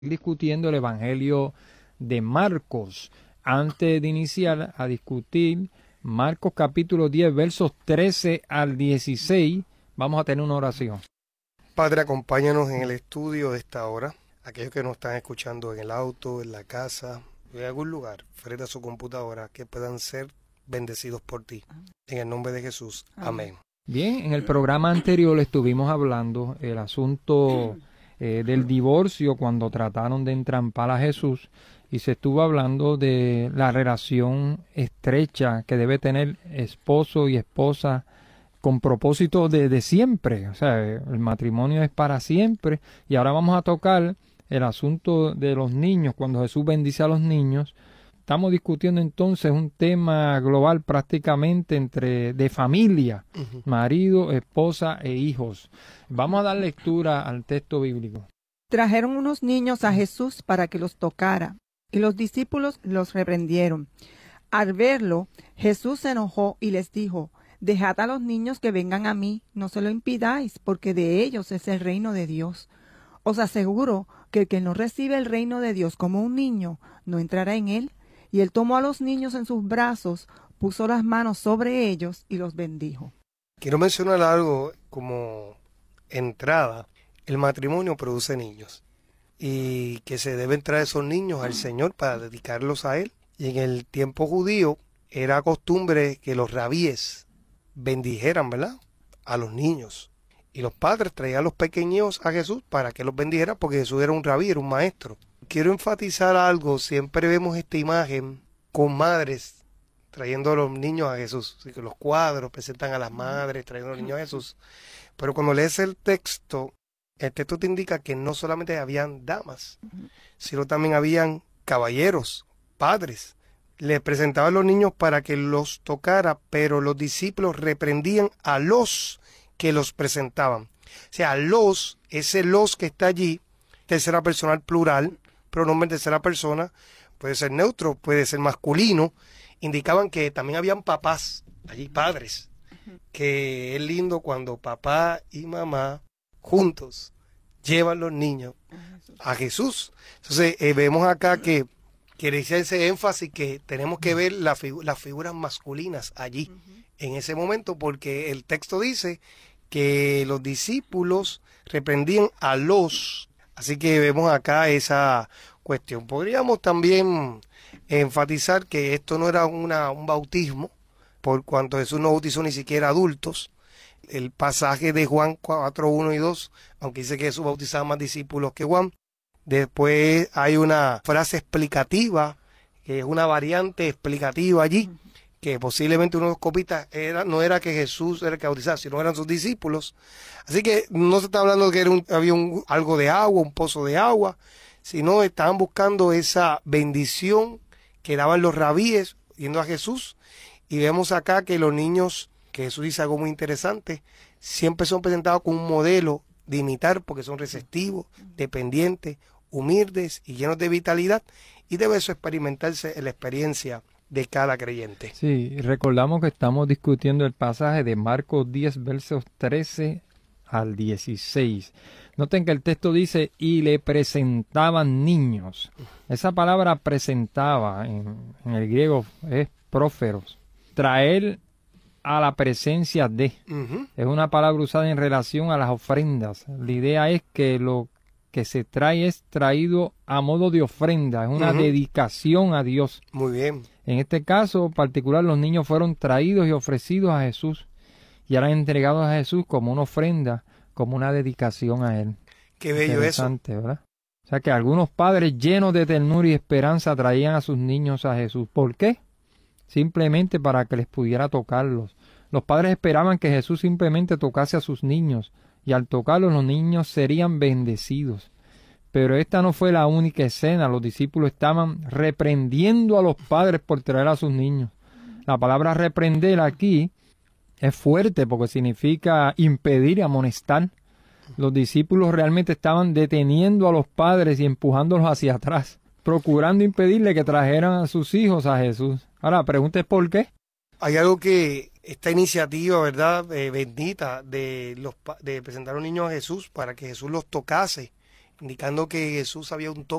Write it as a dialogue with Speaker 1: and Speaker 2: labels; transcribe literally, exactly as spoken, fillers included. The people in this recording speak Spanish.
Speaker 1: discutiendo el Evangelio de Marcos. Antes de iniciar a discutir Marcos capítulo diez, versos trece al dieciséis, vamos a tener una oración.
Speaker 2: Padre, acompáñanos en el estudio de esta hora. Aquellos que nos están escuchando en el auto, en la casa, en algún lugar, frente a su computadora, que puedan ser bendecidos por ti. En el nombre de Jesús. Amén.
Speaker 1: Bien, en el programa anterior estuvimos hablando el asunto eh, del divorcio cuando trataron de entrampar a Jesús, y se estuvo hablando de la relación estrecha que debe tener esposo y esposa con propósito de, de siempre. O sea, el matrimonio es para siempre. Y ahora vamos a tocar el asunto de los niños, cuando Jesús bendice a los niños. Estamos discutiendo entonces un tema global prácticamente entre de familia, uh-huh. marido, esposa e hijos. Vamos a dar lectura al texto bíblico.
Speaker 3: Trajeron unos niños a Jesús para que los tocara, y los discípulos los reprendieron. Al verlo, Jesús se enojó y les dijo: Dejad a los niños que vengan a mí, no se lo impidáis, porque de ellos es el reino de Dios. Os aseguro que el que no recibe el reino de Dios como un niño, no entrará en él. Y él tomó a los niños en sus brazos, puso las manos sobre ellos y los bendijo.
Speaker 2: Quiero mencionar algo como entrada. El matrimonio produce niños y que se deben traer esos niños al Señor para dedicarlos a Él. Y en el tiempo judío era costumbre que los rabíes bendijeran, ¿verdad?, a los niños. Y los padres traían a los pequeños a Jesús para que los bendijera, porque Jesús era un rabí, era un maestro. Quiero enfatizar algo, siempre vemos esta imagen con madres trayendo a los niños a Jesús. Así que los cuadros presentan a las madres trayendo a los niños a Jesús. Pero cuando lees el texto, el texto te indica que no solamente habían damas, sino también habían caballeros, padres. Les presentaban a los niños para que los tocara, pero los discípulos reprendían a los que los presentaban. O sea, los, ese los que está allí, tercera persona plural, pronombre de tercera persona, puede ser neutro, puede ser masculino, indicaban que también habían papás, allí padres, que es lindo cuando papá y mamá juntos llevan los niños a Jesús. Entonces eh, vemos acá que quiere decir ese énfasis que tenemos que ver la figu- las figuras masculinas allí, uh-huh. en ese momento, porque el texto dice que los discípulos reprendían a los. Así que vemos acá esa cuestión. Podríamos también enfatizar que esto no era una, un bautismo, por cuanto Jesús no bautizó ni siquiera adultos. El pasaje de Juan cuatro, uno y dos, aunque dice que Jesús bautizaba más discípulos que Juan. Después hay una frase explicativa, que es una variante explicativa allí, que posiblemente uno de los copitas era, no era que Jesús era el que bautizaba, sino eran sus discípulos. Así que no se está hablando de que era un, había un, algo de agua, un pozo de agua, sino estaban buscando esa bendición que daban los rabíes yendo a Jesús. Y vemos acá que los niños, que Jesús dice algo muy interesante, siempre son presentados como un modelo de imitar, porque son receptivos, dependientes, humildes y llenos de vitalidad, y debe eso experimentarse en la experiencia de cada creyente.
Speaker 1: Sí, recordamos que estamos discutiendo el pasaje de Marcos diez, versos trece al dieciséis. Noten que el texto dice, y le presentaban niños. Esa palabra presentaba en, en el griego es próferos. Traer a la presencia de. Uh-huh. Es una palabra usada en relación a las ofrendas. La idea es que lo que se trae es traído a modo de ofrenda, es una uh-huh. dedicación a Dios.
Speaker 2: Muy bien.
Speaker 1: En este caso particular, los niños fueron traídos y ofrecidos a Jesús y eran entregados a Jesús como una ofrenda, como una dedicación a Él.
Speaker 2: Qué bello eso.
Speaker 1: ¿Verdad? O sea que algunos padres llenos de ternura y esperanza traían a sus niños a Jesús. ¿Por qué? Simplemente para que les pudiera tocarlos. Los padres esperaban que Jesús simplemente tocase a sus niños, y al tocarlos los niños serían bendecidos. Pero esta no fue la única escena. Los discípulos estaban reprendiendo a los padres por traer a sus niños. La palabra reprender aquí es fuerte porque significa impedir y amonestar. Los discípulos realmente estaban deteniendo a los padres y empujándolos hacia atrás, procurando impedirle que trajeran a sus hijos a Jesús. Ahora, la pregunta es ¿por qué?
Speaker 2: Hay algo que esta iniciativa, ¿verdad?, eh, bendita de, los, de presentar a los niños a Jesús para que Jesús los tocase indicando que Jesús había un toque